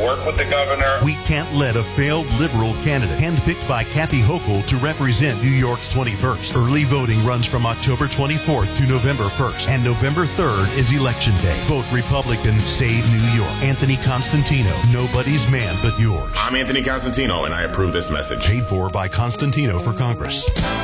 work with the governor. We can't let a failed liberal candidate, handpicked by Kathy Hochul to represent New York's 21st. Early voting runs from October 24th to November 1st, and November 3rd is Election Day. Vote Republican, save New York. Anthony Constantino, nobody's man but yours. I'm Anthony Constantino, and I approve this message. Paid for by Constantino for Congress.